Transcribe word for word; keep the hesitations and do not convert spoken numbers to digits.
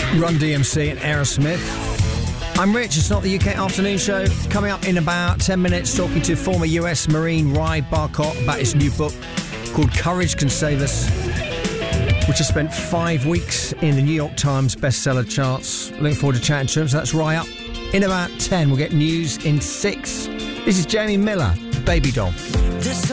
Run D M C and Aerosmith. I'm Rich, it's not the U K Afternoon Show. Coming up in about ten minutes, talking to former U S Marine Ry Barcott about his new book called Courage Can Save Us, which has spent five weeks in the New York Times bestseller charts. Looking forward to chatting to him, so that's Ry up. In about ten, we'll get news in six. This is Jamie Miller, Baby Doll. This